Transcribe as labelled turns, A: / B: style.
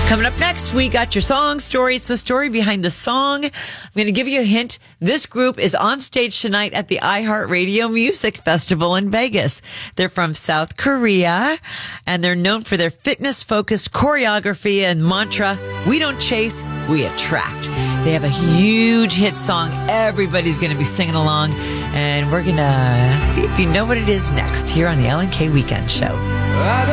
A: Coming up next, we got your song story. It's the story behind the song. I'm going to give you a hint. This group is on stage tonight at the iHeartRadio Music Festival in Vegas. They're from South Korea, and they're known for their fitness-focused choreography and mantra, "We don't chase, we attract." They have a huge hit song. Everybody's going to be singing along, and we're going to see if you know what it is next here on the Ellen K Weekend Show.